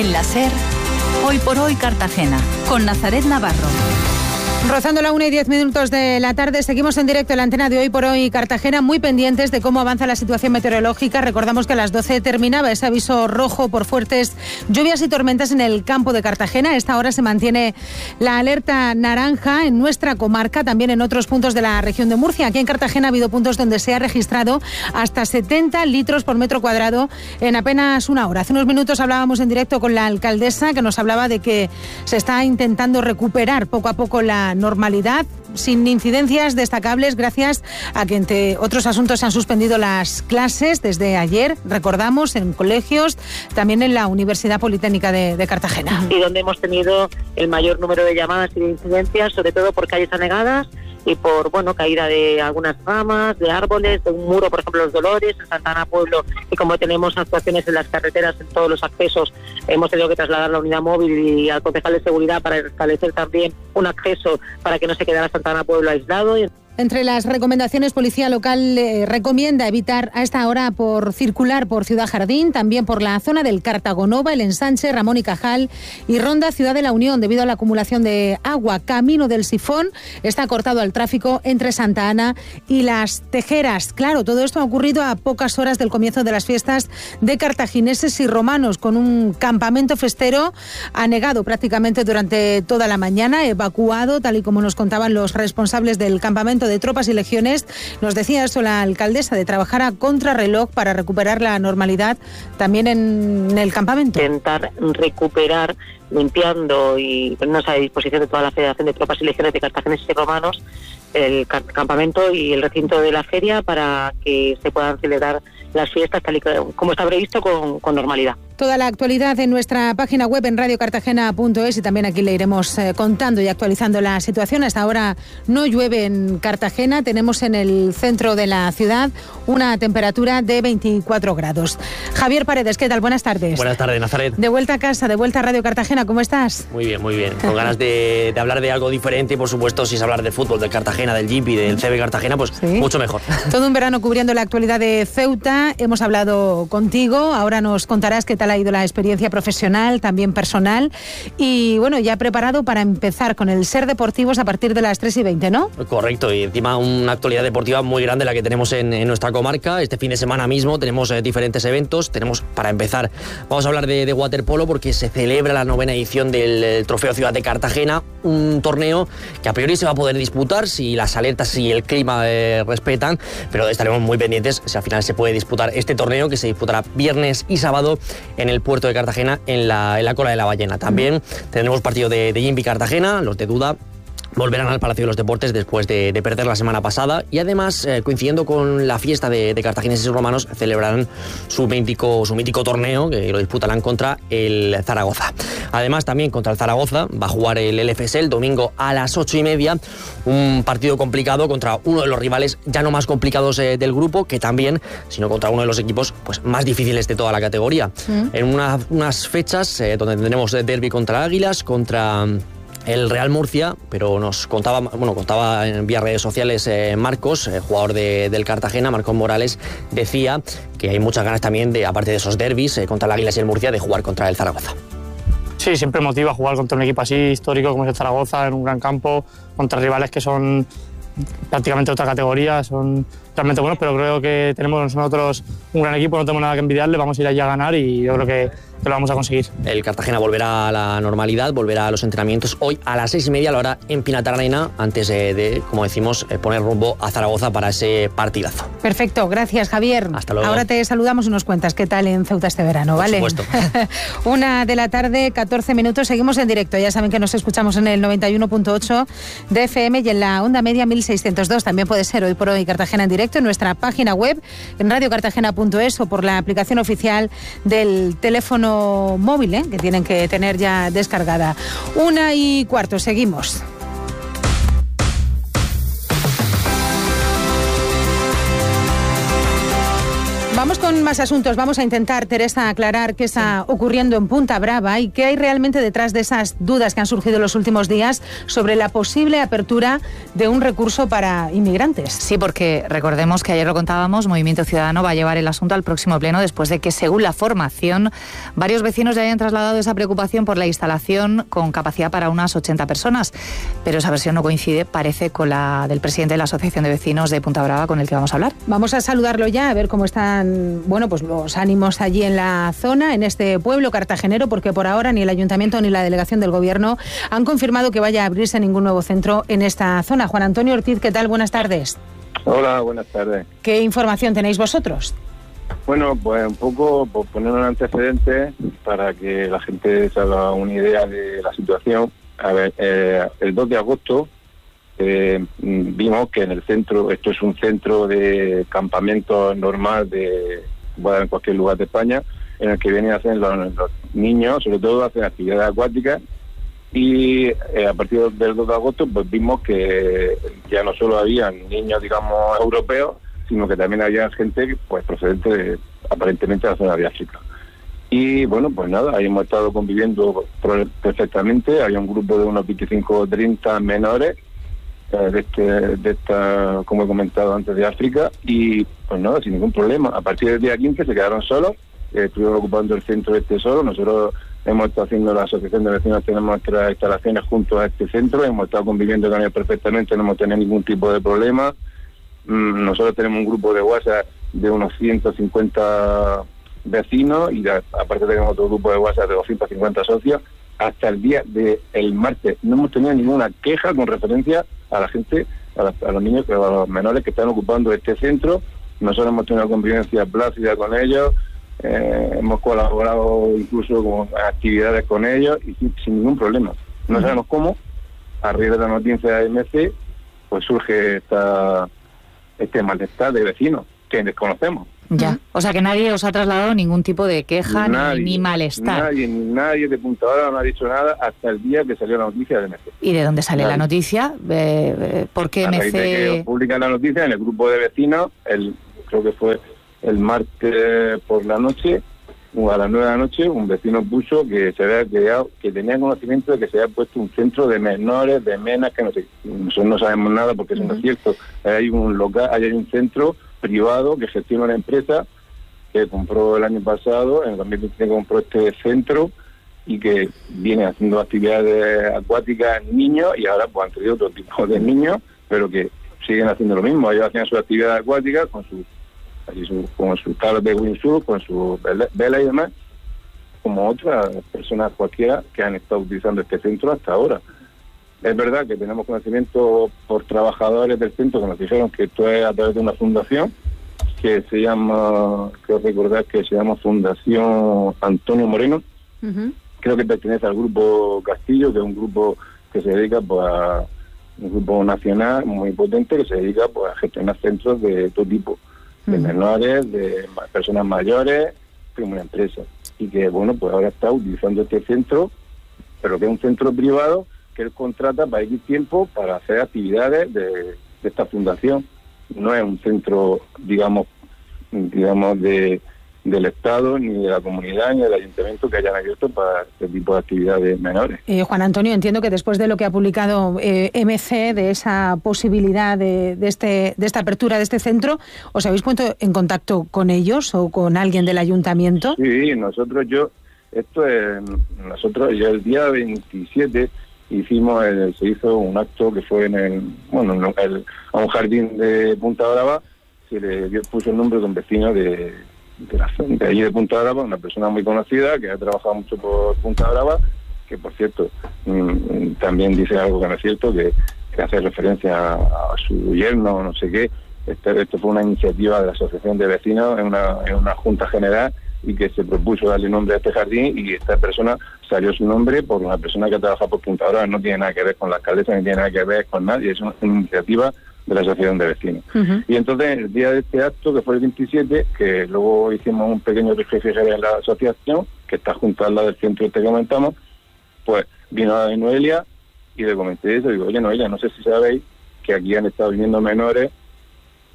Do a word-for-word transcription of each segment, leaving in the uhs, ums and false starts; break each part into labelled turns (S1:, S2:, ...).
S1: En la SER, Hoy por Hoy Cartagena, con Nazaret Navarro.
S2: Rozando la una y diez minutos de la tarde, seguimos en directo en la antena de Hoy por Hoy Cartagena, muy pendientes de cómo avanza la situación meteorológica. Recordamos que a las doce terminaba ese aviso rojo por fuertes lluvias y tormentas en el campo de Cartagena. A esta hora se mantiene la alerta naranja en nuestra comarca, también en otros puntos de la región de Murcia. Aquí en Cartagena ha habido puntos donde se ha registrado hasta setenta litros por metro cuadrado en apenas una hora. Hace unos minutos hablábamos en directo con la alcaldesa, que nos hablaba de que se está intentando recuperar poco a poco la normalidad, sin incidencias destacables, gracias a que, entre otros asuntos, se han suspendido las clases desde ayer, recordamos, en colegios, también en la Universidad Politécnica de, de Cartagena.
S3: Y donde hemos tenido el mayor número de llamadas y de incidencias, sobre todo por calles anegadas y por, bueno, caída de algunas ramas, de árboles, de un muro, por ejemplo, Los Dolores, en Santa Ana Pueblo, y como tenemos actuaciones en las carreteras, en todos los accesos, hemos tenido que trasladar la unidad móvil y al concejal de seguridad para establecer también un acceso para que no se quedara Santa Ana Pueblo aislado.
S2: Entre las recomendaciones, Policía Local eh, recomienda evitar a esta hora por circular por Ciudad Jardín, también por la zona del Cartagonova, el Ensanche, Ramón y Cajal y Ronda Ciudad de la Unión, debido a la acumulación de agua. Camino del Sifón está cortado al tráfico entre Santa Ana y Las Tejeras. Claro, todo esto ha ocurrido a pocas horas del comienzo de las fiestas de cartagineses y romanos, con un campamento festero anegado prácticamente durante toda la mañana, evacuado, tal y como nos contaban los responsables del campamento de tropas y legiones. Nos decía eso la alcaldesa, de trabajar a contrarreloj para recuperar la normalidad también en el campamento.
S3: Intentar recuperar, limpiando y ponernos a disposición de toda la Federación de Tropas y Legiones de Cartagineses y Romanos el campamento y el recinto de la feria para que se puedan celebrar las fiestas tal y como está previsto con, con normalidad.
S2: Toda la actualidad en nuestra página web en radio cartagena punto es, y también aquí le iremos eh, contando y actualizando la situación. Hasta ahora no llueve en Cartagena, tenemos en el centro de la ciudad una temperatura de veinticuatro grados. Javier Paredes, ¿qué tal? Buenas tardes.
S4: Buenas tardes, Nazaret.
S2: De vuelta a casa, de vuelta a Radio Cartagena, ¿cómo estás?
S4: Muy bien, muy bien. Con ganas de, de hablar de algo diferente y, por supuesto, si es hablar de fútbol, del Cartagena, del G I P y del C B Cartagena, pues ¿sí? Mucho mejor.
S2: Todo un verano cubriendo la actualidad de Ceuta. Hemos hablado contigo, ahora nos contarás qué tal ha ido la experiencia profesional, también personal, y bueno, ya preparado para empezar con el SER Deportivos a partir de las tres y veinte, ¿no?
S4: Correcto, y encima una actualidad deportiva muy grande la que tenemos en, en nuestra comarca. Este fin de semana mismo tenemos eh, diferentes eventos. Tenemos, para empezar, vamos a hablar de, de waterpolo, porque se celebra la novena edición del eh, Trofeo Ciudad de Cartagena, un torneo que a priori se va a poder disputar si las alertas y el clima eh, respetan, pero estaremos muy pendientes si al final se puede disputar este torneo, que se disputará viernes y sábado en el puerto de Cartagena, en la, en la cola de la ballena. También tendremos partido de, de G I P y Cartagena. Los de Duda volverán al Palacio de los Deportes después de, de perder la semana pasada, y además, eh, coincidiendo con la fiesta de, de cartagineses y romanos, celebrarán su mítico, su mítico torneo, que lo disputarán contra el Zaragoza. Además, también contra el Zaragoza va a jugar el L F S el domingo a las ocho y media, un partido complicado contra uno de los rivales ya no más complicados eh, del grupo, que también, sino contra uno de los equipos pues más difíciles de toda la categoría. Mm. En una, unas fechas eh, donde tendremos derbi contra Águilas, contra el Real Murcia, pero nos contaba, bueno, contaba en vía redes sociales eh, Marcos, eh, jugador de, del Cartagena, Marcos Morales, decía que hay muchas ganas también, de, aparte de esos derbis eh, contra el Águilas y el Murcia, de jugar contra el Zaragoza.
S5: Sí, siempre motiva jugar contra un equipo así histórico como es el Zaragoza, en un gran campo, contra rivales que son prácticamente otra categoría, son realmente buenos, pero creo que tenemos nosotros un gran equipo, no tenemos nada que envidiarle, vamos a ir allí a ganar y yo creo que, que lo vamos a conseguir.
S4: El Cartagena volverá a la normalidad, volverá a los entrenamientos hoy a las seis y media, lo hará en Pinatar Arena, antes de, de como decimos, poner rumbo a Zaragoza para ese partidazo.
S2: Perfecto, gracias Javier.
S4: Hasta luego.
S2: Ahora te saludamos y nos cuentas qué tal en Ceuta este verano, ¿vale?
S4: Por supuesto.
S2: Una de la tarde, catorce minutos, seguimos en directo. Ya saben que nos escuchamos en el noventa y uno punto ocho de F M y en la onda media mil seiscientos dos. También puede ser Hoy por Hoy Cartagena en directo en nuestra página web en radio cartagena punto es o por la aplicación oficial del teléfono móvil, ¿eh? que tienen que tener ya descargada. Una y cuarto, seguimos. Vamos con más asuntos. Vamos a intentar, Teresa, aclarar qué está ocurriendo en Punta Brava y qué hay realmente detrás de esas dudas que han surgido en los últimos días sobre la posible apertura de un recurso para inmigrantes.
S6: Sí, porque recordemos que ayer lo contábamos, Movimiento Ciudadano va a llevar el asunto al próximo pleno después de que, según la formación, varios vecinos ya hayan trasladado esa preocupación por la instalación con capacidad para unas ochenta personas. Pero esa versión no coincide, parece, con la del presidente de la Asociación de Vecinos de Punta Brava, con el que vamos a hablar. Vamos a saludarlo ya, a ver cómo están bueno, pues los ánimos allí en la zona, en este pueblo cartagenero, porque por ahora ni el Ayuntamiento ni la Delegación del Gobierno han confirmado que vaya a abrirse ningún nuevo centro en esta zona. Juan Antonio Ortiz, ¿qué tal? Buenas tardes.
S7: Hola, buenas tardes.
S2: ¿Qué información tenéis vosotros?
S7: Bueno, pues un poco por poner un antecedente para que la gente se haga una idea de la situación. A ver, eh, el dos de agosto Eh, vimos que en el centro, esto es un centro de campamento normal de bueno, en cualquier lugar de España, en el que vienen a hacer los, los niños, sobre todo hacen actividades acuáticas, y eh, a partir del dos de agosto pues vimos que ya no solo había niños, digamos, europeos, sino que también había gente pues procedente de, aparentemente de la zona de África. Y bueno, pues nada, ahí hemos estado conviviendo perfectamente. Había un grupo de unos veinticinco o treinta menores de este, de esta, como he comentado antes, de África, y pues nada, sin ningún problema. A partir del día quince se quedaron solos, eh, estuvieron ocupando el centro este solo. Nosotros hemos estado haciendo, la Asociación de Vecinos, tenemos nuestras instalaciones junto a este centro, hemos estado conviviendo con ellos perfectamente, no hemos tenido ningún tipo de problema. Mm, nosotros tenemos un grupo de WhatsApp de unos ciento cincuenta vecinos, y de, aparte tenemos otro grupo de WhatsApp de doscientos cincuenta socios. Hasta el día del martes no hemos tenido ninguna queja con referencia a la gente, a, la, a los niños, a los menores que están ocupando este centro. Nosotros hemos tenido una convivencia plácida con ellos, eh, hemos colaborado incluso con actividades con ellos y sin, sin ningún problema. No uh-huh. sabemos cómo, a raíz de la noticia de A M C, pues surge esta, este malestar de vecinos que desconocemos.
S6: Ya, o sea que nadie os ha trasladado ningún tipo de queja
S7: nadie,
S6: ni, ni malestar.
S7: Nadie, nadie de Punta Brava no ha dicho nada hasta el día que salió la noticia de M C.
S6: ¿Y de dónde sale nadie. la noticia? Eh, ¿Por qué M C...?
S7: Que publican la noticia en el grupo de vecinos, el creo que fue el martes por la noche, a las nueve de la noche, un vecino puso que se había creado, que tenía conocimiento de que se había puesto un centro de menores, de menas, que no sé, nosotros no sabemos nada porque eso uh-huh. no es cierto. Hay un local, hay un centro privado que gestiona una empresa que compró el año pasado, en el dos mil veinticinco compró este centro, y que viene haciendo actividades acuáticas en niños, y ahora pues han traído otro tipo de niños, pero que siguen haciendo lo mismo. Ellos hacían sus actividades acuáticas con sus así su, con sus tablas de windsurf, con sus velas y demás, como otras personas cualquiera que han estado utilizando este centro hasta ahora. Es verdad que tenemos conocimiento por trabajadores del centro que nos dijeron que esto es a través de una fundación que se llama, creo recordar que se llama Fundación Antonio Moreno. Uh-huh. Creo que pertenece al grupo Castillo, que es un grupo que se dedica pues, a un grupo nacional muy potente que se dedica pues, a gestionar centros de todo tipo, de uh-huh. menores, de personas mayores, como una empresa. Y que, bueno, pues ahora está utilizando este centro, pero que es un centro privado que él contrata para X tiempo para hacer actividades de, de esta fundación. No es un centro, digamos, digamos de del Estado, ni de la comunidad, ni del ayuntamiento que hayan abierto para este tipo de actividades menores.
S2: Eh, Juan Antonio, entiendo que después de lo que ha publicado eh, M C, de esa posibilidad de, de, este, de esta apertura de este centro, ¿os habéis puesto en contacto con ellos o con alguien del ayuntamiento?
S7: Sí, nosotros, yo, esto es, nosotros, yo el día veintisiete hicimos, el, se hizo un acto que fue en el, bueno, en el, a un jardín de Punta Brava, se le dio, puso el nombre de un vecino de, de, la, de allí de Punta Brava, una persona muy conocida que ha trabajado mucho por Punta Brava, que por cierto mmm, también dice algo que no es cierto, que, que hace referencia a, a su yerno, no sé qué. Este, esto fue una iniciativa de la Asociación de Vecinos en una, en una junta general, y que se propuso darle nombre a este jardín, y esta persona salió su nombre por una persona que trabaja por Punta Brava. No tiene nada que ver con la alcaldesa, ni tiene nada que ver con nadie, es una, una iniciativa de la Asociación de Vecinos. Uh-huh. Y entonces, el día de este acto, que fue el veintisiete, que luego hicimos un pequeño registro en la asociación, que está junto al lado del centro este que comentamos, pues vino a Noelia y le comenté eso, digo, oye Noelia, no sé si sabéis que aquí han estado viniendo menores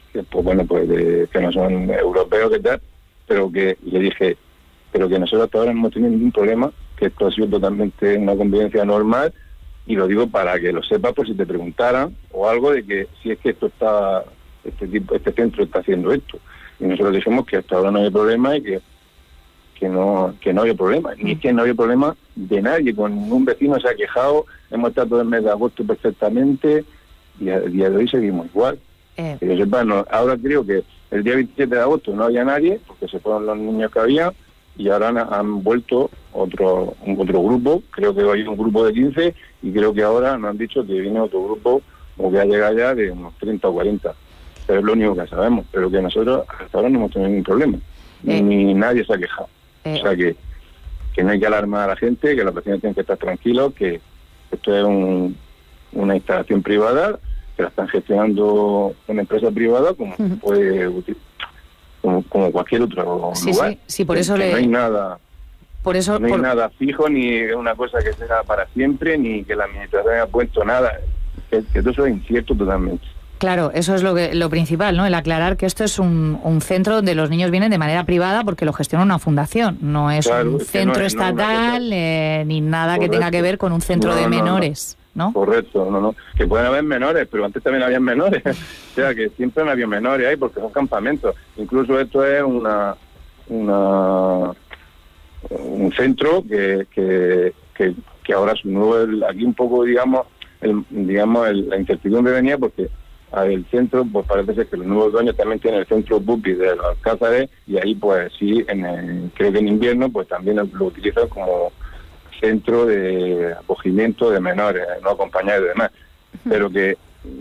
S7: que pues bueno, pues de, que no son europeos, que tal, pero que le dije, pero que nosotros hasta ahora no hemos tenido ningún problema, que esto ha sido totalmente una convivencia normal, y lo digo para que lo sepas por si te preguntaran o algo de que si es que esto está, este tipo, este centro está haciendo esto. Y nosotros dijimos que hasta ahora no hay problema y que que no que no había problema, ni es que no había problema de nadie, con ningún vecino se ha quejado, hemos estado todo el mes de agosto perfectamente y al día de hoy seguimos igual. Eh. Que yo sepa, no, ahora creo que el día veintisiete de agosto no había nadie, porque se fueron los niños que había, y ahora han, han vuelto otro un, otro grupo, creo que hay un grupo de quince, y creo que ahora nos han dicho que viene otro grupo, o que ha llegado ya de unos treinta o cuarenta, pero es lo único que sabemos, pero que nosotros hasta ahora no hemos tenido ningún problema, eh. ni nadie se ha quejado. O sea que, que no hay que alarmar a la gente, que los vecinos tienen que estar tranquilos, que esto es un, una instalación privada, que la están gestionando una empresa privada como uh-huh. puede como, como cualquier otro
S6: sí,
S7: lugar.
S6: Sí, sí, por eso
S7: que
S6: le...
S7: no hay nada,
S6: por eso,
S7: no hay
S6: por...
S7: nada fijo, ni una cosa que sea para siempre, ni que la administración haya puesto nada, que, que todo eso es incierto totalmente.
S6: Claro, eso es lo que lo principal, ¿no? El aclarar que esto es un, un centro donde los niños vienen de manera privada porque lo gestiona una fundación, no es claro, un es centro no es, estatal no eh, ni nada Correcto. Que tenga que ver con un centro no, de menores, no, no.
S7: ¿no? Correcto, no, no. Que pueden haber menores, pero antes también habían menores, o sea que siempre no había menores ahí porque son campamentos. Incluso esto es una, una un centro que que, que, que ahora su nuevo aquí un poco digamos el, digamos el, la incertidumbre venía porque el centro, pues parece ser que los nuevos dueños también tienen el centro Bupi de los Alcázares, y ahí pues sí, en el, creo que en invierno pues también lo utilizan como centro de acogimiento de menores, no acompañados y demás, uh-huh. pero que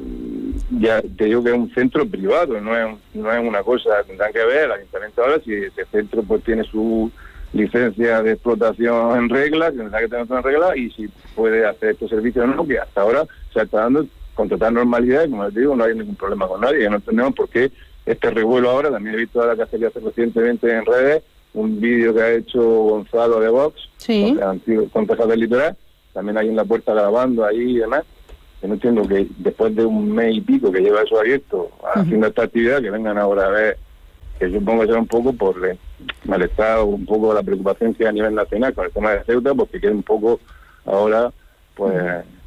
S7: ya te digo que es un centro privado, no es, no es una cosa, tendrán que ver el ayuntamiento ahora si ese centro pues tiene su licencia de explotación en regla, que tendrá que tener todo en regla, y si puede hacer estos servicios o no, que hasta ahora se está dando con total normalidad, y como les digo, no hay ningún problema con nadie, no entendemos por qué este revuelo ahora. También he visto ahora que ha salido hace recientemente en redes un vídeo que ha hecho Gonzalo de Vox,
S2: sí.
S7: el antiguo concejal del Litoral, también ahí en la puerta grabando ahí y demás, que no entiendo que después de un mes y pico que lleva eso abierto, uh-huh. haciendo esta actividad, que vengan ahora a ver, que supongo que será un poco por el malestar, un poco la preocupación que hay a nivel nacional con el tema de Ceuta, porque quiere un poco ahora, pues... Uh-huh.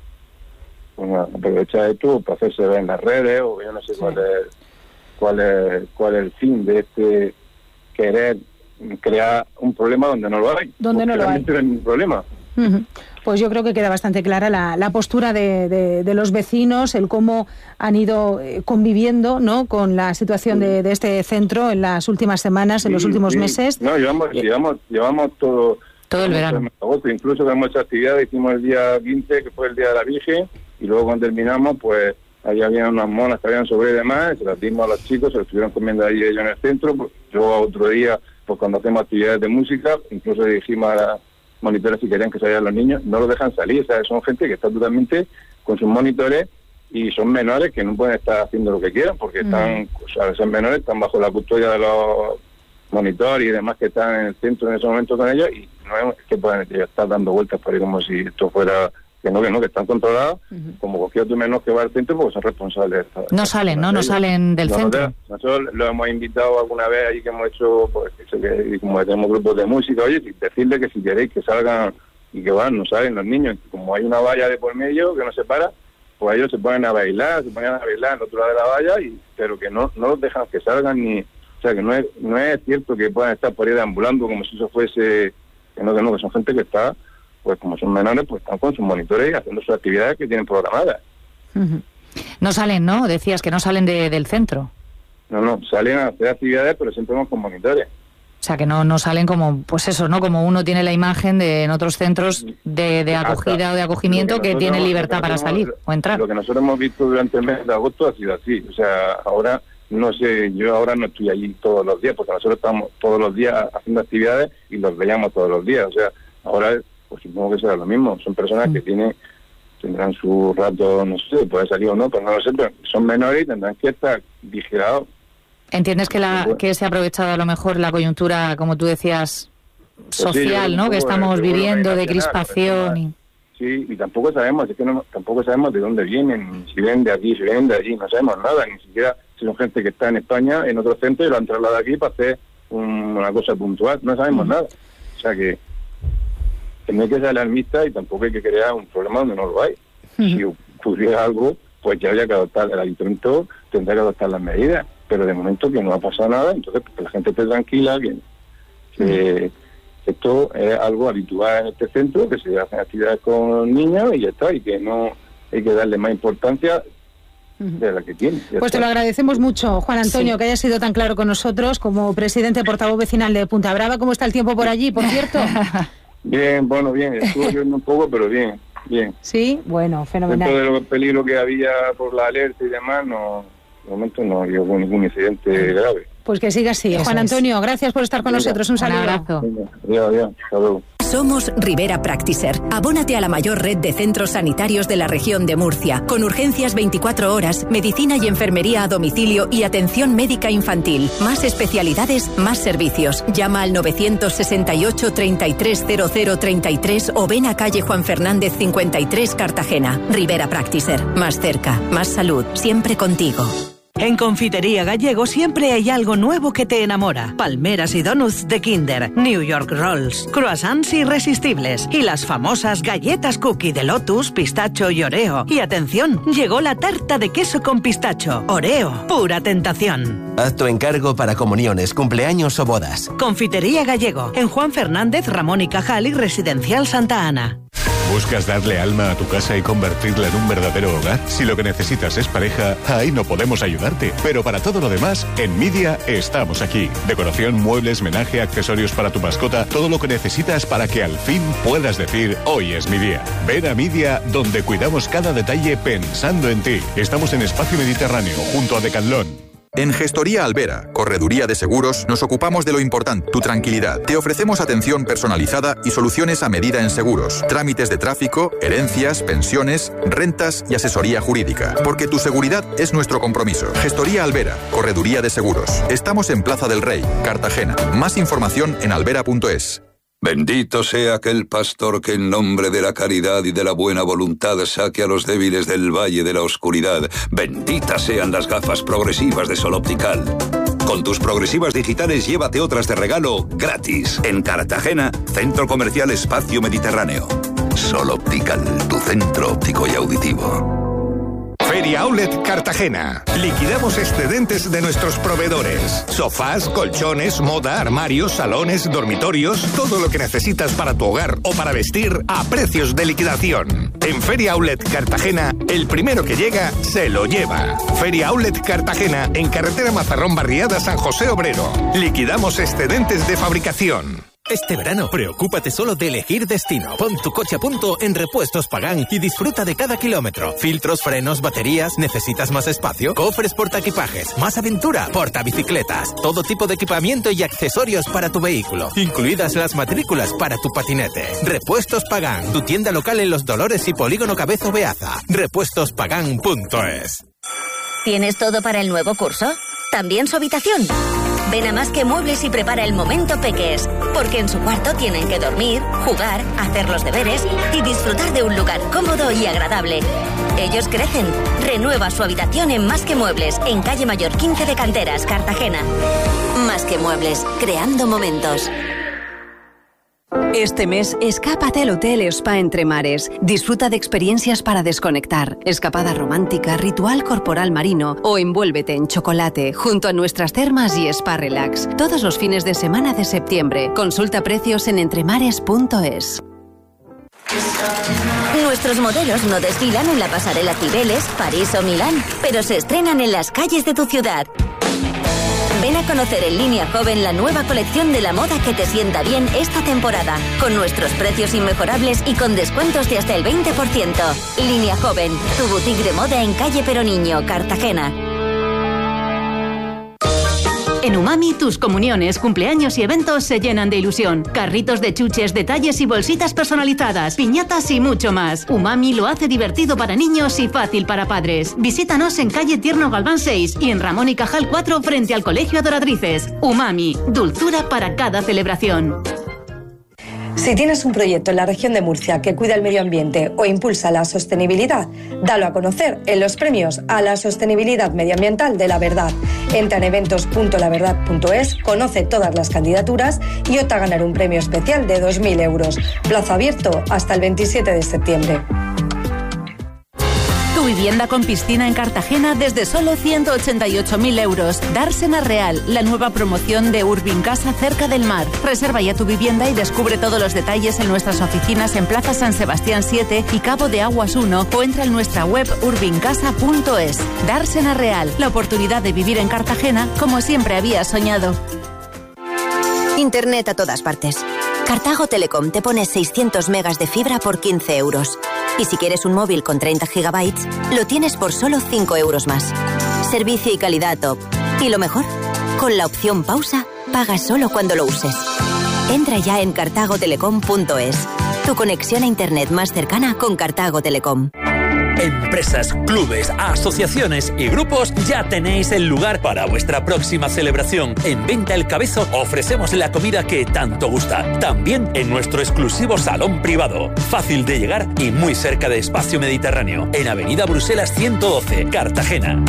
S7: Bueno, aprovechar esto para hacerse ver en las redes, o yo no sé sí. cuál es cuál es cuál es el fin de este querer crear un problema donde no lo hay.
S2: Donde no lo hay.
S7: No hay ningún problema.
S2: Uh-huh. Pues yo creo que queda bastante clara la, la postura de, de, de los vecinos, el cómo han ido conviviendo, ¿no?, con la situación de, de este centro en las últimas semanas, en sí, los últimos
S7: sí.
S2: meses.
S7: No, llevamos llevamos llevamos todo
S6: todo el verano.
S7: Agosto, incluso que hemos hecho actividades, hicimos el día quince, que fue el día de la Virgen. Y luego cuando terminamos, pues ahí había unas monas que habían sobre y demás, se las dimos a los chicos, se las estuvieron comiendo ahí ellos en el centro. Pues, luego otro día, pues cuando hacemos actividades de música, incluso le dijimos a las monitores si querían que salieran los niños, no los dejan salir, o sea, son gente que está totalmente con sus monitores y son menores que no pueden estar haciendo lo que quieran porque mm. están, o sea, son menores, están bajo la custodia de los monitores y demás que están en el centro en ese momento con ellos, y no es que puedan estar dando vueltas por ahí como si esto fuera... que no, que no, que están controlados, uh-huh. como cualquier otro menor que va al centro, porque son responsables de esta,
S6: No salen, ¿no? No salen del
S7: no,
S6: centro.
S7: Nosotros lo hemos invitado alguna vez ahí que hemos hecho, pues, que, que, como tenemos grupos de música, oye, decirle que si queréis que salgan y que van, no salen los niños. Como hay una valla de por medio que nos separa, pues ellos se ponen a bailar, se ponen a bailar al otro lado de la valla, y pero que no no los dejan que salgan ni... O sea, que no es no es cierto que puedan estar por ahí deambulando como si eso fuese... Que no, que no, que son gente que está... pues como son menores, pues están con sus monitores y haciendo sus actividades que tienen programadas.
S6: Uh-huh. No salen, ¿no? Decías que no salen de, del centro.
S7: No, no, salen a hacer actividades, pero siempre vamos con monitores.
S6: O sea, que no, no salen como, pues eso, ¿no? Como uno tiene la imagen de en otros centros de, de acogida Hasta o de acogimiento que, que tiene libertad para salir hemos, o entrar.
S7: Lo que nosotros hemos visto durante el mes de agosto ha sido así. O sea, ahora, no sé, yo ahora no estoy allí todos los días, porque nosotros estamos todos los días haciendo actividades y los veíamos todos los días. O sea, ahora... pues supongo que será lo mismo. Son personas que tienen tendrán su rato, no sé, puede salir o no, pues no lo sé, pero son menores y tendrán que estar vigilados.
S6: ¿Entiendes que la que se ha aprovechado a lo mejor la coyuntura, como tú decías, social, pues sí, ¿no? Que estamos viviendo de crispación y...
S7: Sí, y tampoco sabemos, es que no, tampoco sabemos de dónde vienen, si vienen de aquí, si vienen de allí, no sabemos nada, ni siquiera son gente que está en España, en otro centro, y lo han trasladado aquí para hacer un, una cosa puntual. No sabemos uh-huh. nada. O sea que, que no hay que ser alarmista y tampoco hay que crear un problema donde no lo hay. Uh-huh. Si ocurriera algo, pues ya habría que adoptar, el ayuntamiento tendrá que adoptar las medidas. Pero de momento que no ha pasado nada, entonces que la gente esté tranquila, que, que uh-huh. esto es algo habitual en este centro, que se hacen actividades con niños y ya está, y que no hay que darle más importancia de la que tiene.
S2: Pues está. Te lo agradecemos mucho, Juan Antonio, sí. que hayas sido tan claro con nosotros como presidente portavoz vecinal de Punta Brava. ¿Cómo está el tiempo por allí, por cierto?
S7: Bien, bueno, bien. Estuvo lloviendo un poco, pero bien, bien.
S2: Sí, bueno, fenomenal.
S7: Dentro de los peligros que había por la alerta y demás, no, de momento no había ningún incidente grave.
S2: Pues que siga así. Eso Juan Antonio, es. gracias por estar con Venga. nosotros. Un saludo. Un abrazo.
S7: Venga, adiós, adiós. Hasta luego.
S8: Somos Rivera Practicer. Abónate a la mayor red de centros sanitarios de la región de Murcia, con urgencias veinticuatro horas, medicina y enfermería a domicilio y atención médica infantil. Más especialidades, más servicios. Llama al novecientos sesenta y ocho, treinta y tres cero cero treinta y tres o ven a calle Juan Fernández cincuenta y tres, Cartagena. Rivera Practicer. Más cerca, más salud, siempre contigo.
S9: En Confitería Gallego siempre hay algo nuevo que te enamora. Palmeras y donuts de Kinder, New York Rolls, croissants irresistibles y las famosas galletas cookie de Lotus, pistacho y Oreo. Y atención, llegó la tarta de queso con pistacho. Oreo, pura tentación.
S10: Haz tu encargo para comuniones, cumpleaños o bodas.
S9: Confitería Gallego, en Juan Fernández, Ramón y Cajal y Residencial Santa Ana.
S11: ¿Buscas darle alma a tu casa y convertirla en un verdadero hogar? Si lo que necesitas es pareja, ahí no podemos ayudarte. Pero para todo lo demás, en Media estamos aquí. Decoración, muebles, menaje, accesorios para tu mascota, todo lo que necesitas para que al fin puedas decir, hoy es mi día. Ven a Media, donde cuidamos cada detalle pensando en ti. Estamos en Espacio Mediterráneo, junto a Decathlon.
S12: En Gestoría Albera, Correduría de Seguros, nos ocupamos de lo importante, tu tranquilidad. Te ofrecemos atención personalizada y soluciones a medida en seguros, trámites de tráfico, herencias, pensiones, rentas y asesoría jurídica. Porque tu seguridad es nuestro compromiso. Gestoría Albera, Correduría de Seguros. Estamos en Plaza del Rey, Cartagena. Más información en albera punto es.
S13: Bendito sea aquel pastor que en nombre de la caridad y de la buena voluntad saque a los débiles del valle de la oscuridad. Benditas sean las gafas progresivas de Sol Optical. Con tus progresivas digitales llévate otras de regalo gratis. En Cartagena, Centro Comercial Espacio Mediterráneo. Sol Optical, tu centro óptico y auditivo.
S14: Feria Outlet Cartagena. Liquidamos excedentes de nuestros proveedores. Sofás, colchones, moda, armarios, salones, dormitorios, todo lo que necesitas para tu hogar o para vestir a precios de liquidación. En Feria Outlet Cartagena, el primero que llega se lo lleva. Feria Outlet Cartagena, en carretera Mazarrón Barriada, San José Obrero. Liquidamos excedentes de fabricación.
S15: Este verano, preocúpate solo de elegir destino. Pon tu coche a punto en Repuestos Pagán y disfruta de cada kilómetro. Filtros, frenos, baterías. ¿Necesitas más espacio? Cofres portaequipajes. Más aventura. Portabicicletas. Todo tipo de equipamiento y accesorios para tu vehículo. Incluidas las matrículas para tu patinete. Repuestos Pagán. Tu tienda local en Los Dolores y Polígono Cabezo Beaza. repuestos pagán punto es.
S8: ¿Tienes todo para el nuevo curso? ¿También su habitación? Ven a Más que Muebles y prepara el momento Peques, porque en su cuarto tienen que dormir, jugar, hacer los deberes y disfrutar de un lugar cómodo y agradable. Ellos crecen. Renueva su habitación en Más que Muebles, en calle Mayor quince de Canteras, Cartagena. Más que Muebles, creando momentos.
S16: Este mes, escápate al Hotel Spa Entre Mares. Disfruta de experiencias para desconectar, escapada romántica, ritual corporal marino o envuélvete en chocolate junto a nuestras termas y Spa Relax. Todos los fines de semana de septiembre. Consulta precios en entremares punto es.
S8: Nuestros modelos no desfilan en la pasarela Cibeles, París o Milán, pero se estrenan en las calles de tu ciudad. Ven a conocer en Línea Joven la nueva colección de la moda que te sienta bien esta temporada, con nuestros precios inmejorables y con descuentos de hasta el veinte por ciento. Línea Joven, tu boutique de moda en calle Peroniño, Cartagena.
S17: En Umami, tus comuniones, cumpleaños y eventos se llenan de ilusión. Carritos de chuches, detalles y bolsitas personalizadas, piñatas y mucho más. Umami lo hace divertido para niños y fácil para padres. Visítanos en calle Tierno Galván seis y en Ramón y Cajal cuatro frente al Colegio Adoratrices. Umami, dulzura para cada celebración.
S18: Si tienes un proyecto en la región de Murcia que cuida el medio ambiente o impulsa la sostenibilidad, dalo a conocer en los premios a la sostenibilidad medioambiental de La Verdad. Entra en eventos punto la verdad punto es, conoce todas las candidaturas y opta a ganar un premio especial de dos mil euros. Plazo abierto hasta el veintisiete de septiembre.
S8: Tu vivienda con piscina en Cartagena desde solo ciento ochenta y ocho mil euros. Dársena Real, la nueva promoción de Urbincasa cerca del mar. Reserva ya tu vivienda y descubre todos los detalles en nuestras oficinas en Plaza San Sebastián siete y Cabo de Aguas uno o entra en nuestra web urbincasa punto es. Dársena Real, la oportunidad de vivir en Cartagena como siempre habías soñado.
S19: Internet a todas partes. Cartago Telecom te pone seiscientos megas de fibra por quince euros. Y si quieres un móvil con treinta gigabytes, lo tienes por solo cinco euros más. Servicio y calidad top. Y lo mejor, con la opción pausa, pagas solo cuando lo uses. Entra ya en cartago telecom punto es. Tu conexión a Internet más cercana con Cartago Telecom.
S20: Empresas, clubes, asociaciones y grupos, ya tenéis el lugar para vuestra próxima celebración. En Venta El Cabezo ofrecemos la comida que tanto gusta. También en nuestro exclusivo salón privado. Fácil de llegar y muy cerca de Espacio Mediterráneo. En Avenida Bruselas ciento doce, Cartagena.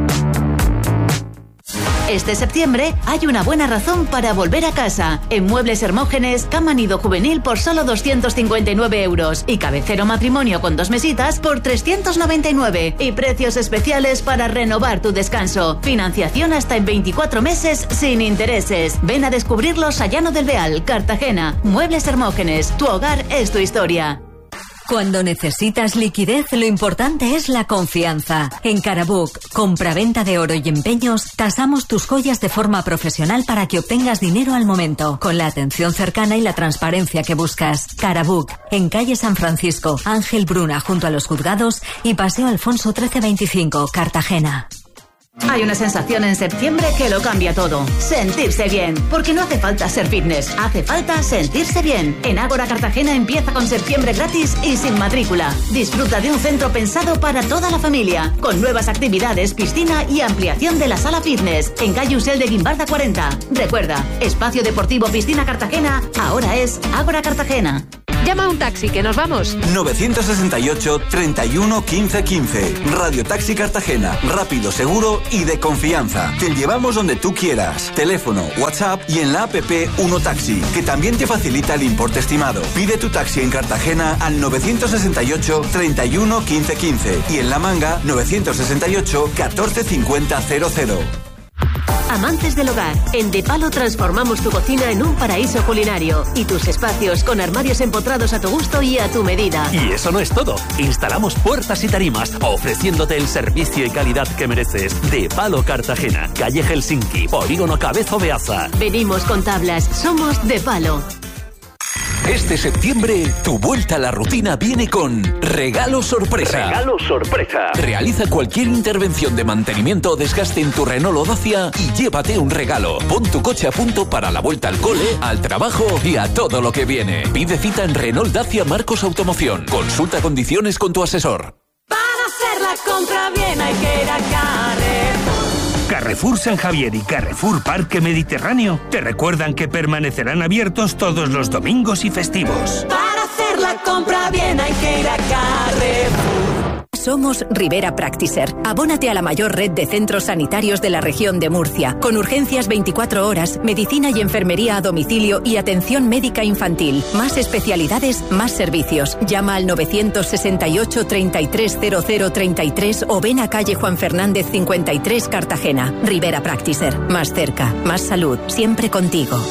S17: Este septiembre hay una buena razón para volver a casa. En Muebles Hermógenes, cama nido juvenil por solo doscientos cincuenta y nueve euros y cabecero matrimonio con dos mesitas por trescientos noventa y nueve. Y precios especiales para renovar tu descanso. Financiación hasta en veinticuatro meses sin intereses. Ven a descubrirlos a Llano del Beal, Cartagena. Muebles Hermógenes, tu hogar es tu historia.
S21: Cuando necesitas liquidez, lo importante es la confianza. En Carabook, compra-venta de oro y empeños, tasamos tus joyas de forma profesional para que obtengas dinero al momento, con la atención cercana y la transparencia que buscas. Carabook, en calle San Francisco, Ángel Bruna, junto a los juzgados, y Paseo Alfonso trece veinticinco, Cartagena.
S17: Hay una sensación en septiembre que lo cambia todo. Sentirse bien. Porque no hace falta ser fitness, hace falta sentirse bien. En Ágora Cartagena empieza con septiembre gratis y sin matrícula. Disfruta de un centro pensado para toda la familia, con nuevas actividades, piscina y ampliación de la sala fitness. En calle Usel de Guimbarda cuarenta. Recuerda, Espacio Deportivo Piscina Cartagena ahora es Ágora Cartagena.
S22: Llama a un taxi, que nos vamos.
S23: novecientos sesenta y ocho, treinta y uno, quince, quince. Radio Taxi Cartagena. Rápido, seguro y de confianza. Te llevamos donde tú quieras. Teléfono, WhatsApp y en la app Uno Taxi, que también te facilita el importe estimado. Pide tu taxi en Cartagena al novecientos sesenta y ocho, treinta y uno, quince, quince. Y en La Manga, novecientos sesenta y ocho, catorce cincuenta, cero cero.
S22: Amantes del hogar, en De Palo transformamos tu cocina en un paraíso culinario y tus espacios con armarios empotrados a tu gusto y a tu medida.
S20: Y eso no es todo. Instalamos puertas y tarimas, ofreciéndote el servicio y calidad que mereces. De Palo Cartagena, calle Helsinki, Polígono Cabezo Beaza.
S22: Venimos con tablas, somos De Palo.
S24: Este septiembre, tu vuelta a la rutina viene con Regalo Sorpresa.
S20: Regalo Sorpresa.
S24: Realiza cualquier intervención de mantenimiento o desgaste en tu Renault o Dacia y llévate un regalo. Pon tu coche a punto para la vuelta al cole, al trabajo y a todo lo que viene. Pide cita en Renault Dacia Marcos Automoción. Consulta condiciones con tu asesor.
S25: Para hacer la compra bien hay que ir a Carrefour.
S26: Carrefour San Javier y Carrefour Parque Mediterráneo te recuerdan que permanecerán abiertos todos los domingos y festivos.
S25: Para hacer la compra bien hay que ir a Carrefour.
S8: Somos Rivera Practicer. Abónate a la mayor red de centros sanitarios de la región de Murcia, con urgencias veinticuatro horas, medicina y enfermería a domicilio y atención médica infantil. Más especialidades, más servicios. Llama al novecientos sesenta y ocho, treinta y tres, cero cero treinta y tres o ven a calle Juan Fernández cincuenta y tres, Cartagena. Rivera Practicer. Más cerca, más salud, siempre contigo.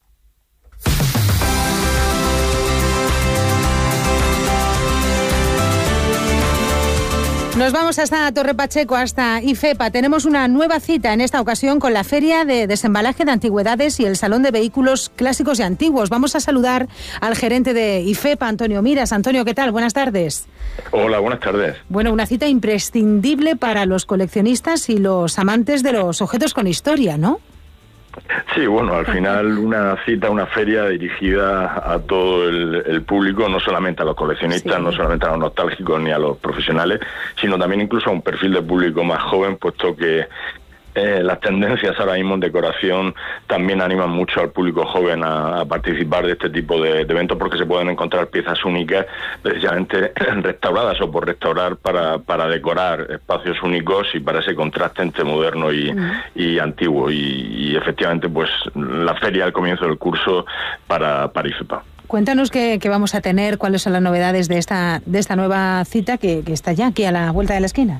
S2: Nos vamos hasta Torre Pacheco, hasta IFEPA. Tenemos una nueva cita, en esta ocasión con la Feria de Desembalaje de Antigüedades y el Salón de Vehículos Clásicos y Antiguos. Vamos a saludar al gerente de IFEPA, Antonio Miras. Antonio, ¿qué tal? Buenas tardes.
S7: Hola, buenas tardes.
S2: Bueno, una cita imprescindible para los coleccionistas y los amantes de los objetos con historia, ¿no?
S7: Sí, bueno, al final una cita, una feria dirigida a todo el, el público, no solamente a los coleccionistas, sí. no solamente a los nostálgicos ni a los profesionales, sino también incluso a un perfil de público más joven, puesto que Eh, las tendencias ahora mismo en decoración también animan mucho al público joven a, a participar de este tipo de, de eventos, porque se pueden encontrar piezas únicas precisamente restauradas o por restaurar para, para decorar espacios únicos y para ese contraste entre moderno y, mm. y antiguo. Y, y efectivamente pues la feria al comienzo del curso para, para I F E P A.
S2: Cuéntanos qué, qué vamos a tener, cuáles son las novedades de esta, de esta nueva cita que, que está ya aquí a la vuelta de la esquina.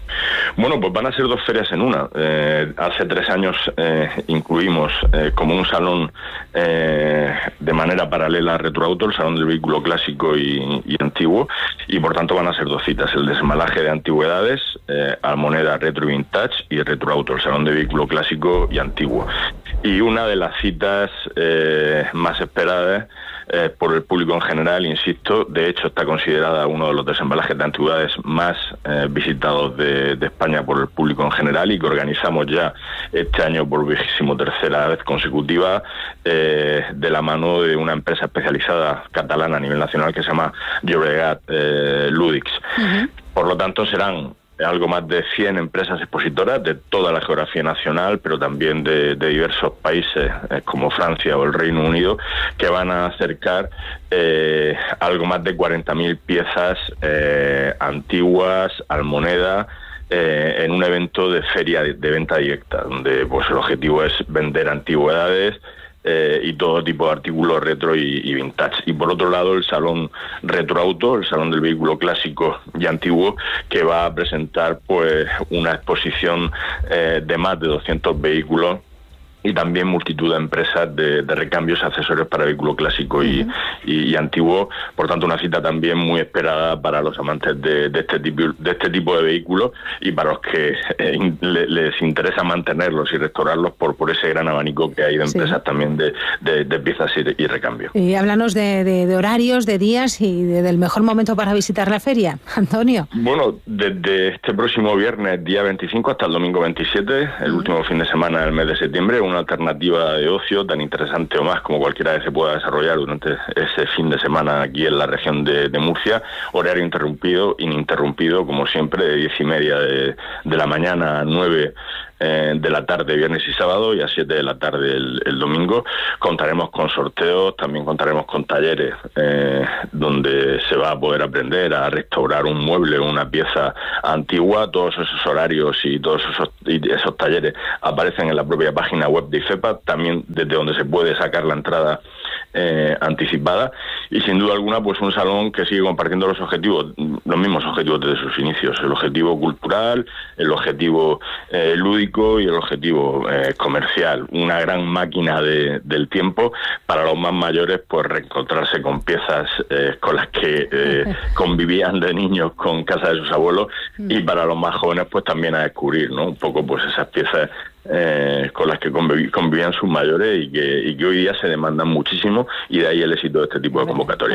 S7: Bueno, pues van a ser dos ferias en una. Eh, hace tres años eh, incluimos eh, como un salón eh, de manera paralela a Retroauto, el salón del vehículo clásico y, y antiguo, y por tanto van a ser dos citas: el desembalaje de antigüedades, eh, Almoneda Retro y Vintage, y Retroauto, el salón de vehículo clásico y antiguo. Y una de las citas eh, más esperadas Eh, por el público en general, insisto, de hecho está considerada uno de los desembalajes de antigüedades más eh, visitados de, de España por el público en general, y que organizamos ya este año por vigésimo tercera vez consecutiva eh, de la mano de una empresa especializada catalana a nivel nacional que se llama Llobregat eh, Lúdics. Uh-huh. Por lo tanto serán algo más de cien empresas expositoras de toda la geografía nacional, pero también de, de diversos países eh, como Francia o el Reino Unido, que van a acercar eh, algo más de cuarenta mil piezas eh, antiguas, almoneda, eh, en un evento de feria de, de venta directa, donde pues el objetivo es vender antigüedades, Eh, y todo tipo de artículos retro y, y vintage. Y por otro lado el salón Retroauto, el salón del vehículo clásico y antiguo, que va a presentar pues una exposición eh, de más de doscientos vehículos y también multitud de empresas de, de recambios y accesorios para vehículo clásico y, uh-huh. y, y antiguo. Por tanto, una cita también muy esperada para los amantes de, de, este, tipo, de este tipo de vehículos, y para los que eh, in, le, les interesa mantenerlos y restaurarlos por, por ese gran abanico que hay de empresas sí. también de, de, de piezas y, y recambio.
S2: Y háblanos de, de, de horarios, de días y de, del mejor momento para visitar la feria, Antonio.
S7: Bueno, desde este próximo viernes, día veinticinco, hasta el domingo veintisiete, el uh-huh. último fin de semana del mes de septiembre, una alternativa de ocio tan interesante o más como cualquiera que se pueda desarrollar durante ese fin de semana aquí en la región de, de Murcia. Horario interrumpido, ininterrumpido, como siempre, de diez y media de, de la mañana a nueve eh, de la tarde, viernes y sábado, y a siete de la tarde el, el domingo. Contaremos con sorteos, también contaremos con talleres eh, donde se va a poder aprender a restaurar un mueble o una pieza antigua. Todos esos horarios y todos esos, y esos talleres aparecen en la propia página web de I F E P A, también desde donde se puede sacar la entrada eh, anticipada, y sin duda alguna pues un salón que sigue compartiendo los objetivos, los mismos objetivos desde sus inicios: el objetivo cultural, el objetivo eh, lúdico y el objetivo eh, comercial. Una gran máquina de, del tiempo para los más mayores, pues reencontrarse con piezas eh, con las que eh, convivían de niños con casa de sus abuelos, y para los más jóvenes pues también a descubrir, ¿no?, un poco pues esas piezas Eh, con las que convivían sus mayores y que, y que hoy día se demandan muchísimo, y de ahí el éxito de este tipo de convocatorias.